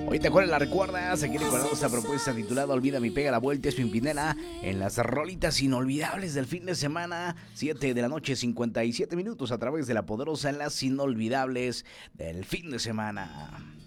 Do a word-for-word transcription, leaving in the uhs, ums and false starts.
Hoy te acuerdas, la recuerdas, aquí recordamos esta propuesta titulada Olvida mi pega la vuelta, es Pimpinela en las rolitas inolvidables del fin de semana, siete de la noche, cincuenta y siete minutos a través de la poderosa en las inolvidables del fin de semana.